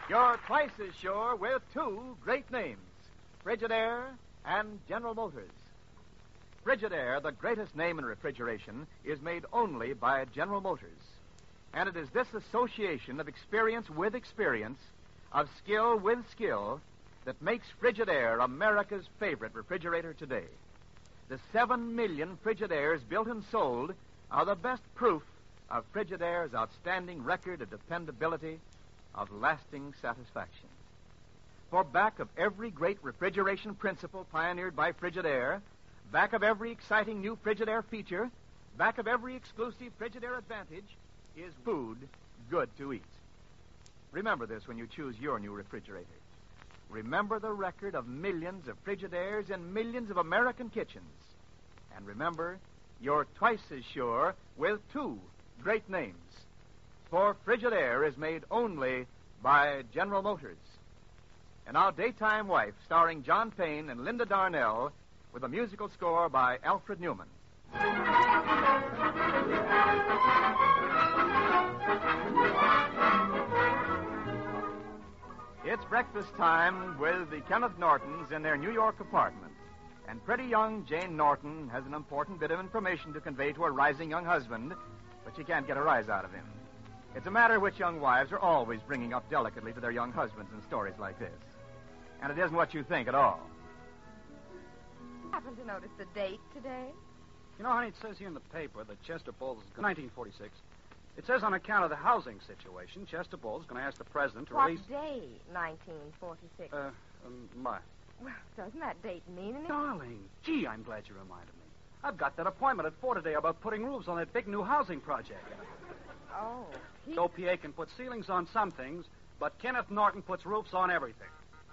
You're twice as sure with two great names, Frigidaire and General Motors. Frigidaire, the greatest name in refrigeration, is made only by General Motors. And it is this association of experience with experience, of skill with skill, that makes Frigidaire America's favorite refrigerator today. The 7 million Frigidaires built and sold are the best proof of Frigidaire's outstanding record of dependability, of lasting satisfaction. For back of every great refrigeration principle pioneered by Frigidaire, back of every exciting new Frigidaire feature, back of every exclusive Frigidaire advantage, is food good to eat. Remember this when you choose your new refrigerator. Remember the record of millions of Frigidaires in millions of American kitchens. And remember, you're twice as sure with two great names. For Frigidaire is made only by General Motors. And Our Daytime Wife, starring John Payne and Linda Darnell, with a musical score by Alfred Newman. It's breakfast time with the Kenneth Nortons in their New York apartment. And pretty young Jane Norton has an important bit of information to convey to her rising young husband, but she can't get a rise out of him. It's a matter which young wives are always bringing up delicately to their young husbands in stories like this. And it isn't what you think at all. Happen to notice the date today? You know, honey, it says here in the paper that Chester Bowles is 1946. It says on account of the housing situation, Chester Bowles is going to ask the president to release... What day, 1946? My. Well, doesn't that date mean anything? Darling, gee, I'm glad you reminded me. I've got that appointment at 4 today about putting roofs on that big new housing project. Oh. OPA can put ceilings on some things, but Kenneth Norton puts roofs on everything.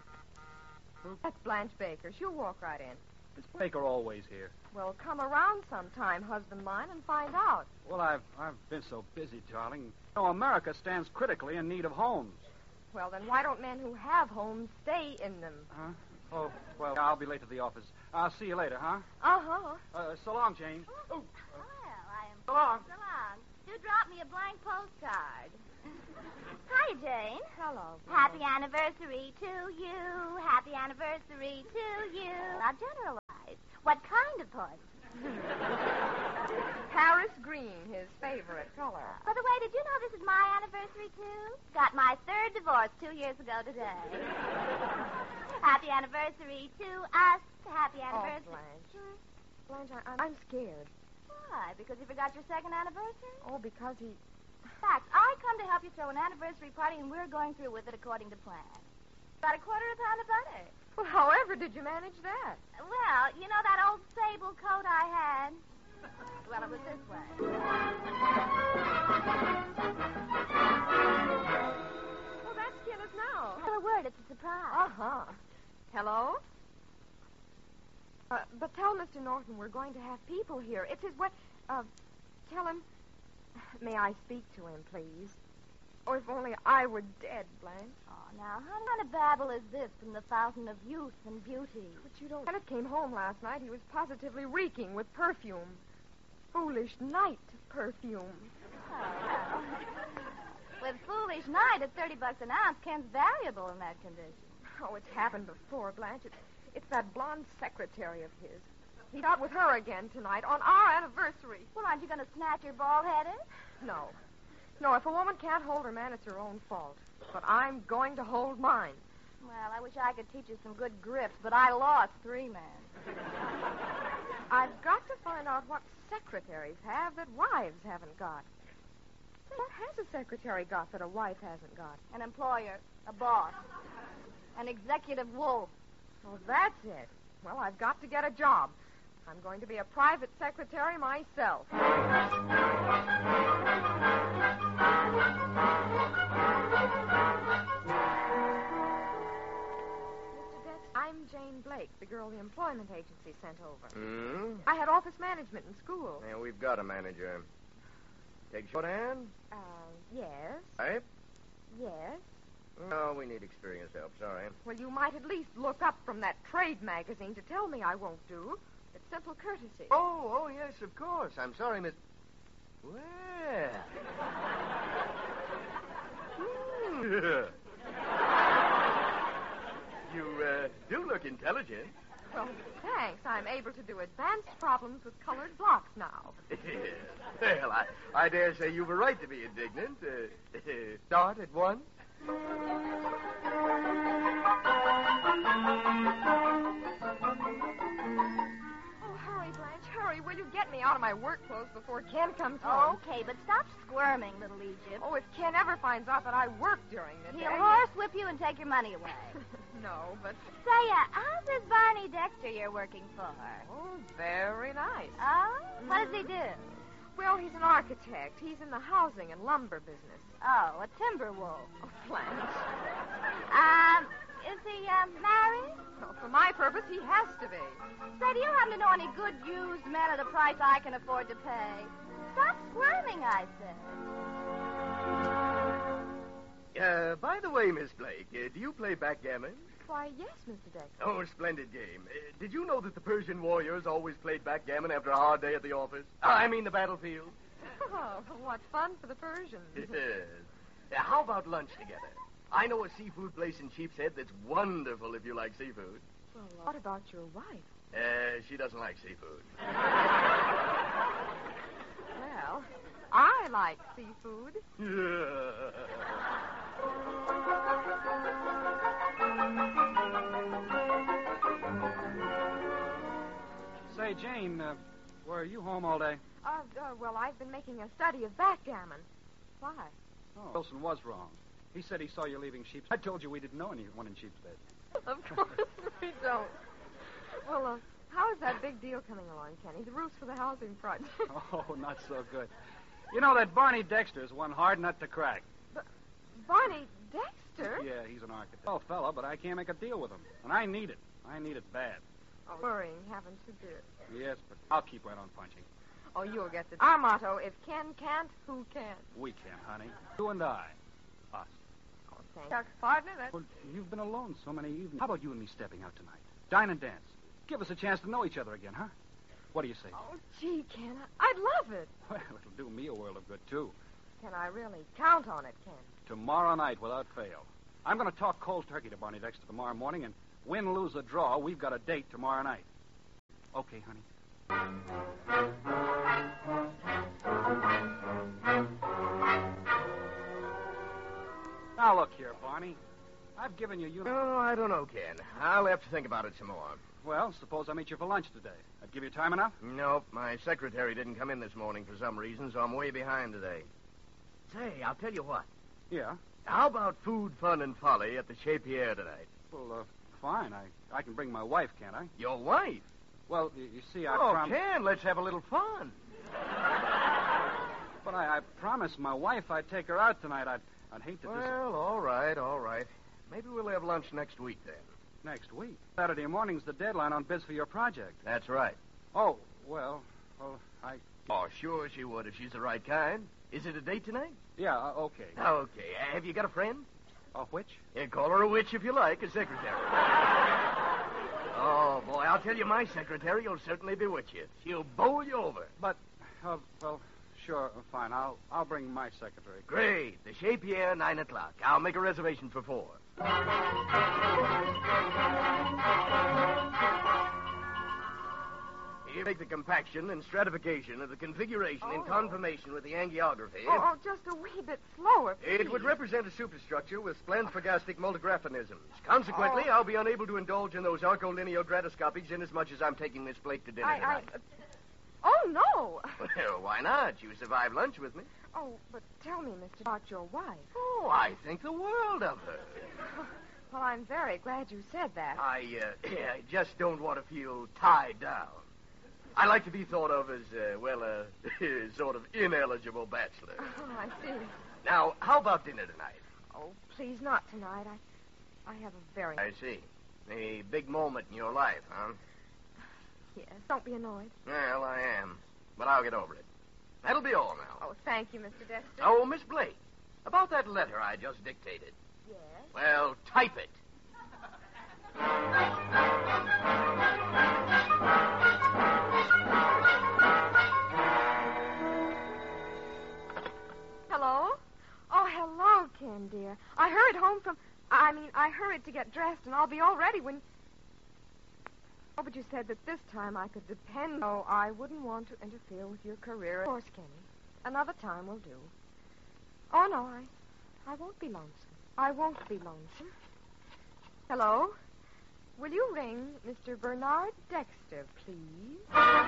That's Blanche Baker. She'll walk right in. Is Baker always here? Well, come around sometime, husband mine, and find out. Well, I've been so busy, darling. You know, America stands critically in need of homes. Well, then why don't men who have homes stay in them? Huh? Oh, well, I'll be late to the office. I'll see you later, huh? Uh-huh. So long, Jane. Well, I am... So long. So long. Do drop me a blank postcard. Hi, Jane. Hello. Happy anniversary to you. Happy anniversary to you. Now, generalize. What kind of poison? Paris green, his favorite color. By the way, did you know this is my anniversary, too? Got my third divorce 2 years ago today. Happy anniversary to us. Happy anniversary. Oh, Blanche, I'm scared. Why? Because you forgot your second anniversary? Oh, because he... In fact, I come to help you throw an anniversary party, and we're going through with it according to plan. About a quarter of a pound of butter. Well, however did you manage that? Well, you know that old sable coat I had? Well, it was this way. Well, that's skin us now. Tell a word. It's a surprise. Uh-huh. Hello? But tell Mr. Norton we're going to have people here. It's his way... Tell him... May I speak to him, please? Oh, if only I were dead, Blanche. Oh, now, how kind of babble is this from the fountain of youth and beauty? But you don't... Kenneth came home last night. He was positively reeking with perfume. Foolish night perfume. Oh. With foolish night at $30 an ounce, Ken's valuable in that condition. Oh, it's happened before, Blanche. It's that blonde secretary of his. He's out with her again tonight on our anniversary. Well, aren't you going to snatch her bald-headed? No. No, if a woman can't hold her man, it's her own fault. But I'm going to hold mine. Well, I wish I could teach you some good grips, but I lost 3 men. I've got to find out what secretaries have that wives haven't got. What has a secretary got that a wife hasn't got? An employer, a boss, an executive wolf. Oh, that's it. Well, I've got to get a job. I'm going to be a private secretary myself. I'm Jane Blake, the girl the employment agency sent over. Hmm? I had office management in school. Yeah, we've got a manager. Take shorthand? Yes. Type? Yes. No, we need experienced help. Sorry. Well, you might at least look up from that trade magazine to tell me I won't do. It's simple courtesy. Oh, yes, of course. I'm sorry, Miss... Well... do look intelligent. Well, thanks. I'm able to do advanced problems with colored blocks now. Well, I dare say you've a right to be indignant. Start at once. Oh, hurry, Blanche, hurry. Will you get me out of my work clothes before Ken comes home? Okay, but stop squirming, little Egypt. Oh, if Ken ever finds out that I work during the day... He'll horsewhip you and take your money away. No, but... Say, how's this Barney Dexter you're working for? Oh, very nice. Oh? What does he do? Well, he's an architect. He's in the housing and lumber business. Oh, a timber wolf. Oh, Blanche. Is he, married? Well, for my purpose, he has to be. Say, do you happen to know any good used men at a price I can afford to pay? Stop squirming, I said. By the way, Miss Blake, do you play backgammon? Why, yes, Mr. Dexter. Oh, splendid game. Did you know that the Persian warriors always played backgammon after a hard day at the office? I mean the battlefield. Oh, what fun for the Persians. Yes. How about lunch together? I know a seafood place in Sheepshead that's wonderful if you like seafood. Well, what about your wife? She doesn't like seafood. Well, I like seafood. Say, Jane, were you home all day? Well, I've been making a study of backgammon. Why? Oh. Wilson was wrong. He said he saw you leaving Sheepshead. I told you we didn't know anyone in Sheepshead. Of course we don't. Well, how is that big deal coming along, Kenny? The roofs for the housing project. Oh, not so good. You know that Barney Dexter's one hard nut to crack. Barney Dexter? Yeah, he's an architect. Oh, fella, but I can't make a deal with him. And I need it. I need it bad. Oh, worrying, haven't you, dear? Yes, but I'll keep right on punching. Oh, you'll get the... Our motto, if Ken can't, who can? We can, honey. You and I. Us. Oh, thanks. Partner, that's... Well, you've been alone so many evenings. How about you and me stepping out tonight? Dine and dance. Give us a chance to know each other again, huh? What do you say? Oh, gee, Ken, I'd love it. Well, it'll do me a world of good, too. Can I really count on it, Ken? Tomorrow night, without fail. I'm going to talk cold turkey to Barney Dexter tomorrow morning, and win, lose, or draw, we've got a date tomorrow night. Okay, honey. Now, look here, Barney. I've given you... Oh, I don't know, Ken. I'll have to think about it some more. Well, suppose I meet you for lunch today. I'd give you time enough? Nope. My secretary didn't come in this morning for some reason, so I'm way behind today. Say, I'll tell you what. Yeah. How about food, fun, and folly at the Chez Pierre tonight? Well, fine. I can bring my wife, can't I? Your wife? Well, you see, I Ken, let's have a little fun. But I promised my wife I'd take her out tonight. I'd hate to... Well, all right. Maybe we'll have lunch next week, then. Next week? Saturday morning's the deadline on bids for your project. That's right. Oh, well, I... Oh, sure she would if she's the right kind. Is it a date tonight? Yeah, okay. Okay. Have you got a friend? A witch? Yeah, call her a witch if you like, a secretary. Oh, boy, I'll tell you, my secretary will certainly bewitch you. She'll bowl you over. But, well, sure, fine. I'll bring my secretary. Great. The Chez Pierre, 9 o'clock. I'll make a reservation for 4. You make the compaction and stratification of the configuration in conformation with the angiography. Oh, just a wee bit slower, please. It would represent a superstructure with splenophagastic multigraphonisms. Consequently, I'll be unable to indulge in those archolineal gradoscopics inasmuch as I'm taking Miss Blake to dinner tonight. Oh, no. Well, why not? You survive lunch with me. Oh, but tell me, Mr. about your wife. Oh, I think the world of her. Well, I'm very glad you said that. I just don't want to feel tied down. I like to be thought of as, sort of ineligible bachelor. Oh, I see. Now, how about dinner tonight? Oh, please, not tonight. I have a very... I see. A big moment in your life, huh? Yes, don't be annoyed. Well, I am. But I'll get over it. That'll be all now. Oh, thank you, Mr. Dexter. Oh, Miss Blake, about that letter I just dictated. Yes? Well, type it. Hello? Oh, hello, Ken, dear. I hurried home from... I hurried to get dressed, and I'll be all ready when Oh, but you said that this time I could depend. Oh, I wouldn't want to interfere with your career. Of course, Kenny. Another time will do. Oh, no, I won't be lonesome. I won't be lonesome. Hello? Will you ring Mr. Bernard Dexter, please?